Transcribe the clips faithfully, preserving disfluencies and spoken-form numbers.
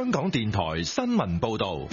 香港電台新聞報道。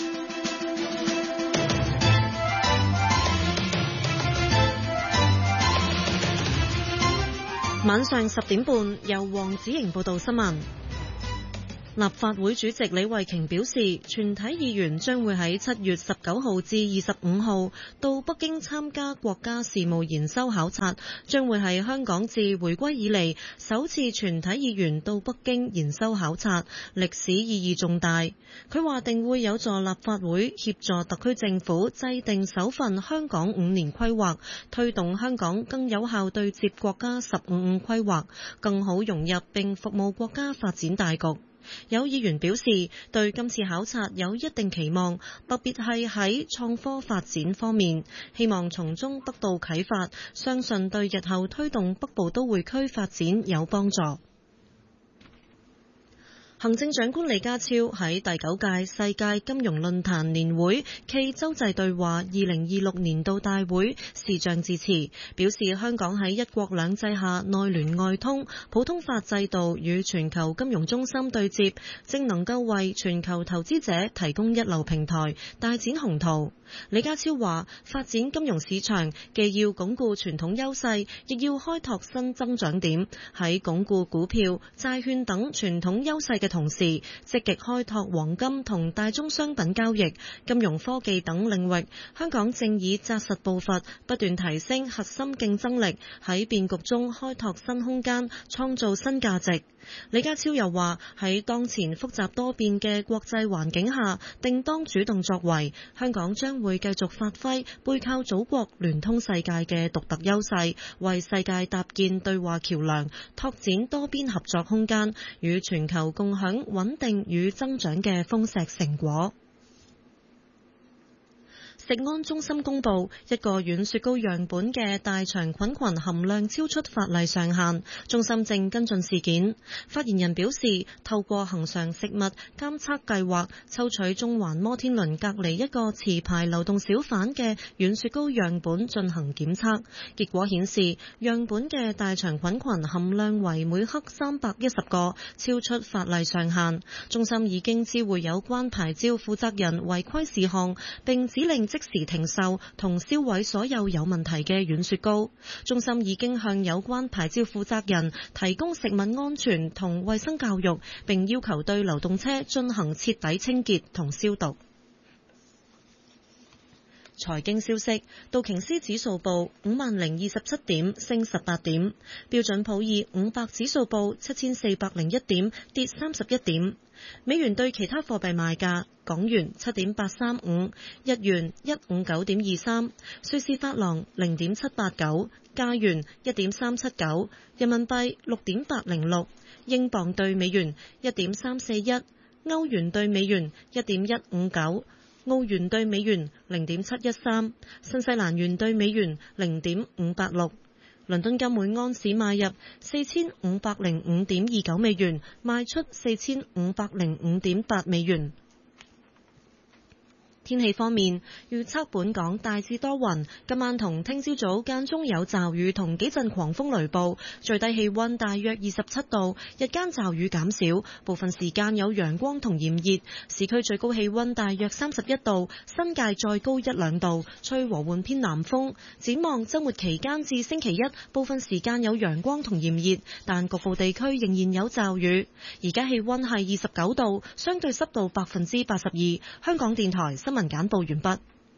晚上十點半，由黃子瑩報道新聞。立法會主席李慧瓊表示，全體議員將會喺七月十九號至二十五號到北京參加國家事務研修考察，將會係香港自回歸以嚟首次全體議員到北京研修考察，歷史意義重大。佢話定會有助立法會協助特區政府制定首份香港五年規劃，推動香港更有效對接國家十五五規劃，更好融入並服務國家發展大局。有議員表示對今次考察有一定期望，特別係喺創科發展方面，希望從中得到啟發，相信對日後推動北部都會區發展有幫助。行政長官李家超喺第九屆世界金融論壇年會暨洲際對話二零二六年度大會視像致辭，表示香港喺一國兩制下內聯外通，普通法制度與全球金融中心對接，正能夠為全球投資者提供一流平台，大展宏圖。李家超話，發展金融市場既要鞏固傳統優勢，亦要開拓新增長點，喺鞏固股票、債券等傳統優勢嘅同時，積極開拓黃金同大宗商品交易、金融科技等領域。香港正以紮實步伐，不斷提升核心競爭力，喺變局中開拓新空間，創造新價值。李家超又話，喺當前複雜多變嘅國際環境下，定當主動作為，香港將會繼續發揮背靠祖國、聯通世界嘅獨特優勢，為世界搭建對話橋樑，拓展多邊合作空間，與全球共享穩定與增長嘅豐碩成果。食安中心公布一個軟雪糕樣本嘅大腸菌群含量超出法例上限，中心正跟進事件。發言人表示，透過恆常食物監測計劃抽取中環摩天輪隔離一個持牌流動小販嘅軟雪糕樣本進行檢測，結果顯示樣本嘅大腸菌群含量為每克三百一十個，超出法例上限。中心已經知會有關牌照負責人違規事項，並指令即時停售同銷毀所有有問題嘅軟雪糕。中心已經向有關牌照負責人提供食物安全同衛生教育，並要求對流動車進行徹底清潔同消毒。財經消息，道瓊斯指數報五萬零二十七點，升十八點；標準普爾五百指數報七千四百零一點，跌三十一點。美元對其他貨幣賣價：港元七點八三五，日元一五九點二三，瑞士法郎零點七八九，加元一點三七九，人民幣六點八零六，英鎊對美元一點三四一，歐元對美元一點一五九。澳元對美元零點七一三，新西蘭元對美元零點五八六。倫敦金每安士買入四千五百零五點二九美元，賣出四千五百零五點八美元。天氣方面，預測本港大致多雲，今晚同聽朝早間中有驟雨同幾陣狂風雷暴，最低氣溫大約二十七度，日間驟雨減少，部分時間有陽光同炎熱，市區最高氣溫大約三十一度，新界再高一兩度，吹和緩偏南風。展望週末期間至星期一，部分時間有陽光同炎熱，但局部地區仍然有驟雨。而家氣溫係二十九度，相對濕度百分之八十二。香港電台新聞簡報完畢。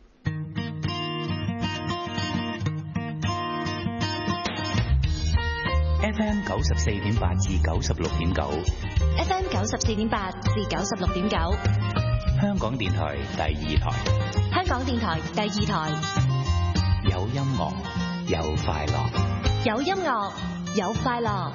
F M 九十四點八至九十六點九 ，F M 九十四點八至九十六點九， 香港電台第二台， 香港電台第二台， 有音樂，有快樂， 有音樂，有快樂。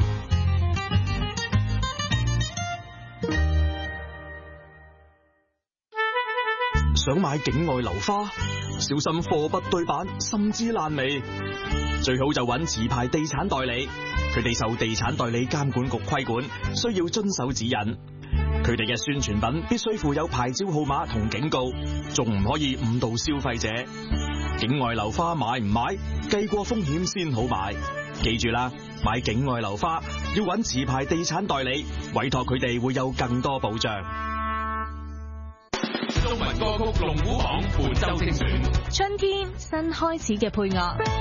想買境外樓花，小心貨不對版，甚至爛尾。最好就揾持牌地產代理，佢哋受地產代理監管局規管，需要遵守指引。佢哋嘅宣傳品必須附有牌照號碼同警告，仲唔可以誤導消費者。境外樓花買唔買，計過風險先好買。記住啦，買境外樓花要揾持牌地產代理，委託佢哋會有更多保障。 曲龍虎榜本周精選。 春天新開始嘅配樂。